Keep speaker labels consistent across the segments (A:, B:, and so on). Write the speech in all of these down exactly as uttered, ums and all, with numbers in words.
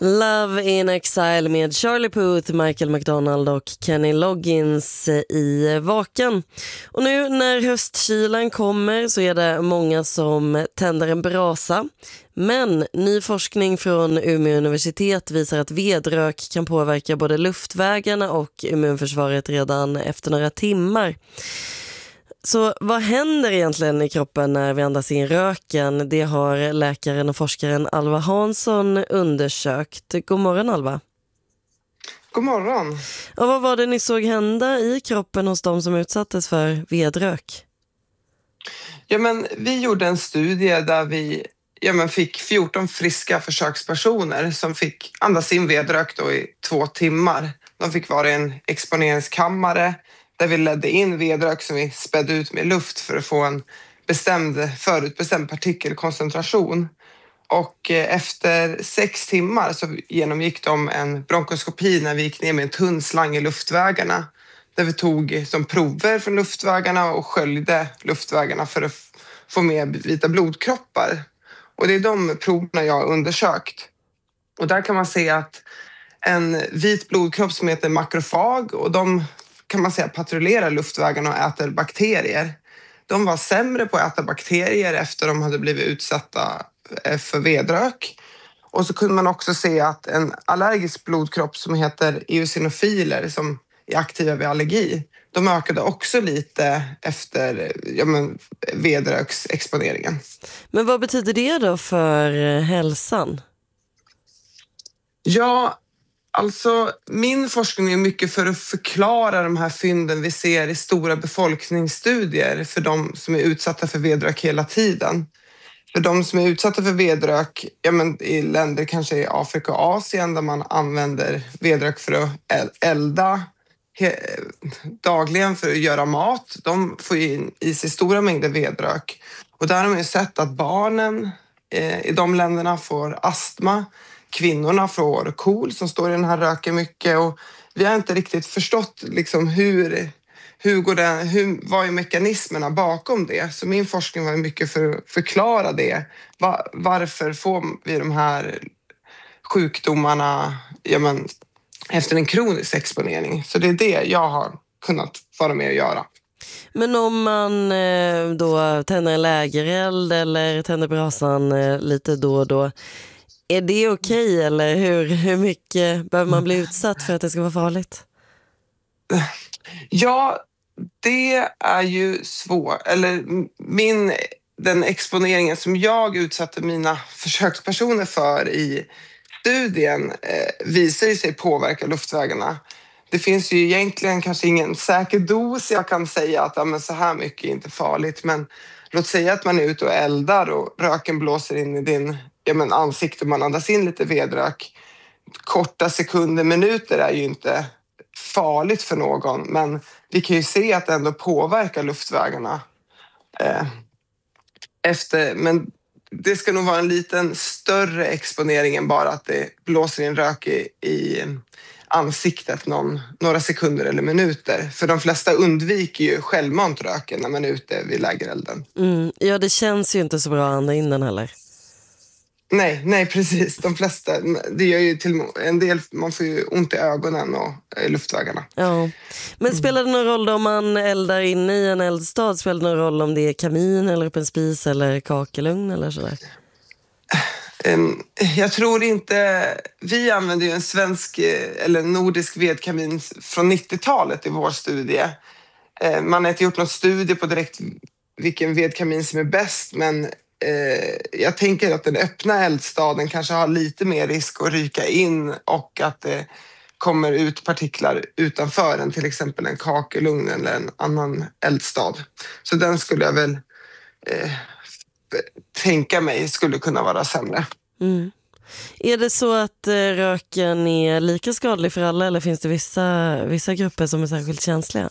A: Love in Exile med Charlie Puth, Michael McDonald och Kenny Loggins i Vaken. Och nu när höstkylan kommer så är det många som tänder en brasa. Men ny forskning från Umeå universitet visar att vedrök kan påverka både luftvägarna och immunförsvaret redan efter några timmar. Så vad händer egentligen i kroppen när vi andas in röken? Det har läkaren och forskaren Alva Hansson undersökt. God morgon, Alva.
B: God morgon.
A: Och vad var det ni såg hända i kroppen hos de som utsattes för vedrök?
B: Ja, men vi gjorde en studie där vi ja, men fick fjorton friska försökspersoner som fick andas in vedrök då i två timmar. De fick vara i en exponeringskammare där vi ledde in vedrök som vi spädde ut med luft för att få en bestämd, förutbestämd partikelkoncentration. Och efter sex timmar så genomgick de en bronkoskopi när vi gick ner med en tunn slang i luftvägarna. Där vi tog som prover från luftvägarna och sköljde luftvägarna för att få med vita blodkroppar. Och det är de proverna jag har undersökt. Och där kan man se att en vit blodkropp som heter makrofag, och de kan man säga patrullerar luftvägarna och äter bakterier. De var sämre på att äta bakterier efter de hade blivit utsatta för vedrök. Och så kunde man också se att en allergisk blodkropp som heter eosinofiler som är aktiva vid allergi, de ökade också lite efter ja men, vedröksexponeringen.
A: Men vad betyder det då för hälsan?
B: Ja, alltså min forskning är mycket för att förklara de här fynden vi ser i stora befolkningsstudier för de som är utsatta för vedrök hela tiden. För de som är utsatta för vedrök ja men, i länder kanske i Afrika och Asien där man använder vedrök för att elda dagligen för att göra mat, de får in i sig stora mängder vedrök. Och där har man ju sett att barnen eh, i de länderna får astma, kvinnorna får KOL som står i den här röken mycket, och vi har inte riktigt förstått liksom hur, hur går det, hur, vad är mekanismerna bakom det. Så min forskning var mycket för att förklara det. Va, varför får vi de här sjukdomarna ja men, efter en kronisk exponering. Så det är det jag har kunnat vara med och göra.
A: Men om man då tänder en lägereld eller tänder brasan lite då och då, är det okej eller hur, hur mycket behöver man bli utsatt för att det ska vara farligt?
B: Ja, det är ju svårt. Eller min, den exponeringen som jag utsatte mina försökspersoner för i studien eh, visar sig påverka luftvägarna. Det finns ju egentligen kanske ingen säker dos. Jag kan säga att ja, men så här mycket är inte farligt. Men låt säga att man är ute och eldar och röken blåser in i din ja, men ansikte och man andas in lite vedrök. Korta sekunder, minuter är ju inte farligt för någon. Men vi kan ju se att det ändå påverkar luftvägarna. Eh, efter, men det ska nog vara en liten större exponering än bara att det blåser in rök i, i ansiktet någon, några sekunder eller minuter. För de flesta undviker ju självmant röken när man är ute vid lägerelden.
A: Mm, ja, det känns ju inte så bra att anda in den heller.
B: Nej, nej precis. De flesta, det gör ju till en del, man får ju ont i ögonen och i luftvägarna.
A: Ja, men spelar det någon roll om man eldar in i en eldstad? Spelar det någon roll om det är kamin eller upp en spis eller kakelugn eller sådär?
B: Jag tror inte, vi använder ju en svensk eller nordisk vedkamin från nittiotalet i vår studie. Man har inte gjort någon studie på direkt vilken vedkamin som är bäst, men jag tänker att den öppna eldstaden kanske har lite mer risk att ryka in och att det kommer ut partiklar utanför än till exempel en kakelugn eller en annan eldstad. Så den skulle jag väl eh, tänka mig skulle kunna vara sämre.
A: Mm. Är det så att eh, röken är lika skadlig för alla eller finns det vissa, vissa grupper som är särskilt känsliga?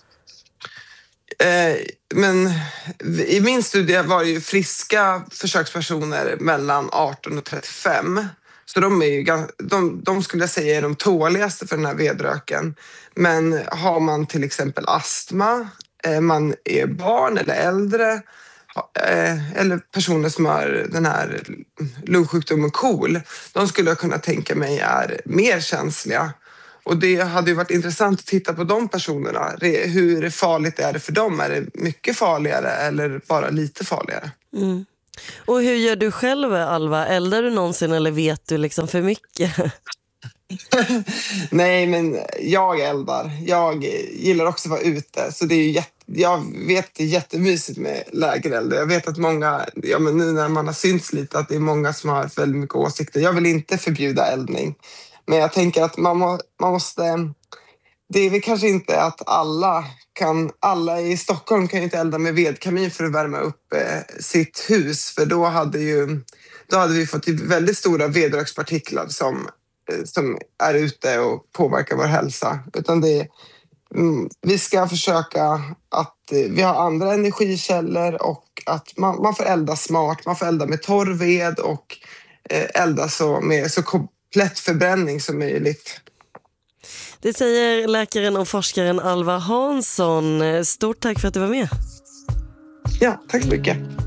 B: Eh, men i min studie var det ju friska försökspersoner mellan arton och trettiofem. Så de, är ju, de, de skulle jag säga är de tåligaste för den här vedröken. Men har man till exempel astma, eh, man är barn eller äldre, eller personer som har den här lungsjukdomen KOL, de skulle jag kunna tänka mig är mer känsliga. Och det hade ju varit intressant att titta på de personerna. Hur farligt är det för dem? Är det mycket farligare eller bara lite farligare?
A: Mm. Och hur gör du själv, Alva? Eldar du någonsin eller vet du liksom för mycket?
B: Nej, men jag eldar. Jag gillar också att vara ute. Så det är ju jätte, jag vet det är jättemysigt med lägereld. Jag vet att många, ja, men nu när man har synts lite, att det är många som har väldigt mycket åsikter. Jag vill inte förbjuda eldning. Men jag tänker att man, må, man måste... Det är väl kanske inte att alla kan... Alla i Stockholm kan ju inte elda med vedkamin för att värma upp eh, sitt hus. För då hade, ju, då hade vi fått väldigt stora vedrökspartiklar som, eh, som är ute och påverkar vår hälsa. Utan det, mm, vi ska försöka att eh, vi har andra energikällor och att man, man får elda smart. Man får elda med torr ved och eh, elda så med så komplett förbränning som möjligt.
A: Det säger läkaren och forskaren Alva Hansson. Stort tack för att du var med.
B: Ja, tack så mycket.